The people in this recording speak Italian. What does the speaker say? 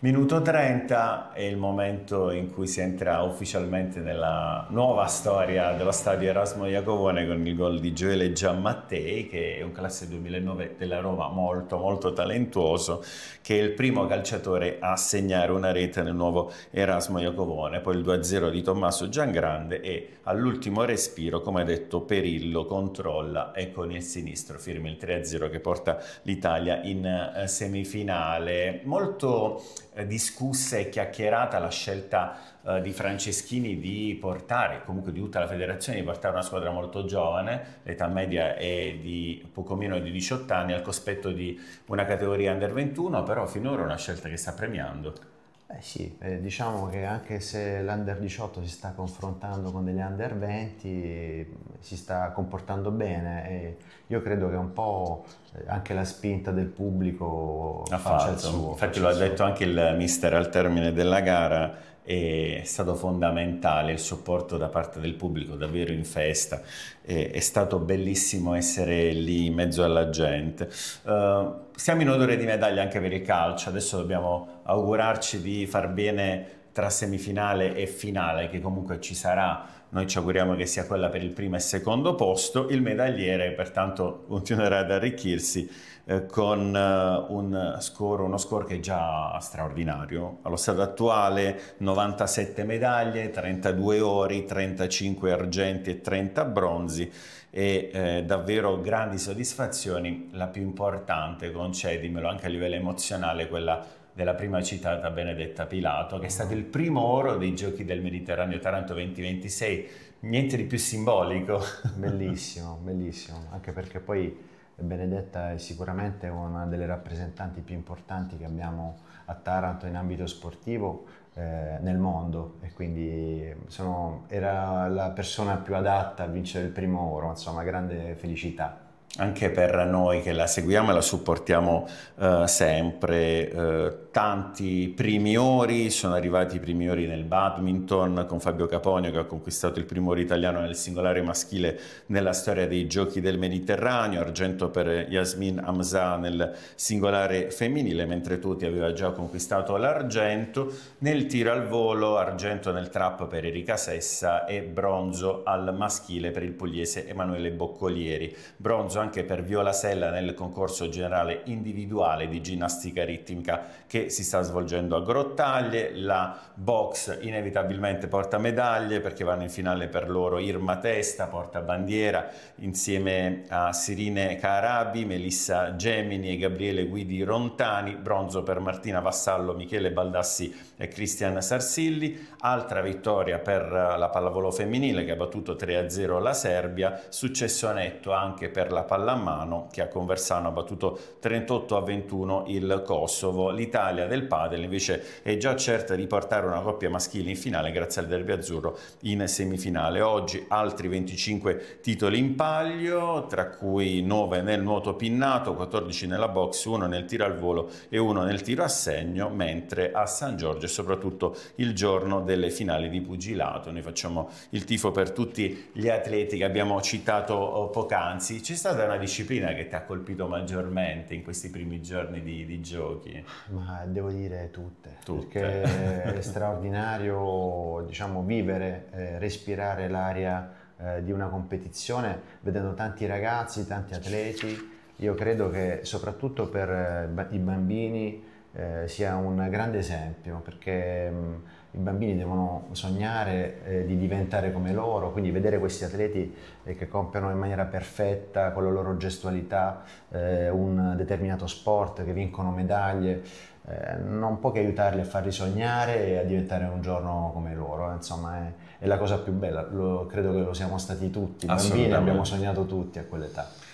Minuto 30 è il momento in cui si entra ufficialmente nella nuova storia dello stadio Erasmo Iacovone con il gol di Gioele Giammattei, che è un classe 2009 della Roma molto molto talentuoso, che è il primo calciatore a segnare una rete nel nuovo Erasmo Iacovone. Poi il 2-0 di Tommaso Giangrande e all'ultimo respiro, come detto, Perillo controlla e con il sinistro firma il 3-0 che porta l'Italia in semifinale. Molto discussa e chiacchierata la scelta di Franceschini di portare, comunque di tutta la federazione, di portare una squadra molto giovane, l'età media è di poco meno di 18 anni, al cospetto di una categoria under 21, però finora è una scelta che sta premiando. Sì, diciamo che anche se l'Under 18 si sta confrontando con degli Under 20, si sta comportando bene e io credo che un po' anche la spinta del pubblico Ha faccia il fatto, suo. infatti Faccia lo il ha suo. detto anche il mister al termine della gara, è stato fondamentale il supporto da parte del pubblico, davvero in festa, è stato bellissimo essere lì in mezzo alla gente. Siamo in odore di medaglia anche per il calcio, adesso dobbiamo augurarci di far bene tra semifinale e finale, che comunque ci sarà. Noi ci auguriamo che sia quella per il primo e secondo posto. Il medagliere pertanto continuerà ad arricchirsi con uno score che è già straordinario. Allo stato attuale 97 medaglie, 32 ori, 35 argenti e 30 bronzi e davvero grandi soddisfazioni. La più importante, concedimelo, anche a livello emozionale, quella della prima citata Benedetta Pilato, che è stato il primo oro dei Giochi del Mediterraneo Taranto 2026, niente di più simbolico. Bellissimo, bellissimo, anche perché poi Benedetta è sicuramente una delle rappresentanti più importanti che abbiamo a Taranto in ambito sportivo nel mondo e quindi era la persona più adatta a vincere il primo oro, insomma, grande felicità. Anche per noi che la seguiamo e la supportiamo sempre. Tanti primi ori, sono arrivati i primi ori nel badminton con Fabio Caponio che ha conquistato il primo oro italiano nel singolare maschile nella storia dei Giochi del Mediterraneo, argento per Yasmin Hamza nel singolare femminile, mentre Tuti aveva già conquistato l'argento. Nel tiro al volo, argento nel trap per Erika Sessa e bronzo al maschile per il pugliese Emanuele Boccolieri. Bronzo anche per Viola Sella nel concorso generale individuale di ginnastica ritmica che si sta svolgendo a Grottaglie. La box inevitabilmente porta medaglie perché vanno in finale per loro Irma Testa, porta bandiera insieme a Sirine Carabi, Melissa Gemini e Gabriele Guidi Rontani. Bronzo per Martina Vassallo, Michele Baldassi e Cristian Sarsilli. Altra vittoria per la pallavolo femminile che ha battuto 3-0 la Serbia. Successo netto anche per la pallamano che a Conversano ha battuto 38-21 il Kosovo. L'Italia del padel invece è già certa di portare una coppia maschile in finale grazie al derby azzurro in semifinale. Oggi altri 25 titoli in palio, tra cui 9 nel nuoto pinnato, 14 nella box, 1 nel tiro al volo e 1 nel tiro a segno, mentre a San Giorgio è soprattutto il giorno delle finali di pugilato. Noi facciamo il tifo per tutti gli atleti che abbiamo citato poc'anzi. C'è stata una disciplina che ti ha colpito maggiormente in questi primi giorni di giochi? Ma devo dire tutte, Tutte. perché è straordinario, diciamo, vivere, respirare l'aria di una competizione, vedendo tanti ragazzi, tanti atleti. Io credo che soprattutto per i bambini sia un grande esempio, perché i bambini devono sognare di diventare come loro, quindi vedere questi atleti che compiono in maniera perfetta, con la loro gestualità, un determinato sport, che vincono medaglie, non può che aiutarli a farli sognare e a diventare un giorno come loro, insomma è la cosa più bella, credo che lo siamo stati tutti, i bambini abbiamo Assolutamente. sognato tutti a quell'età.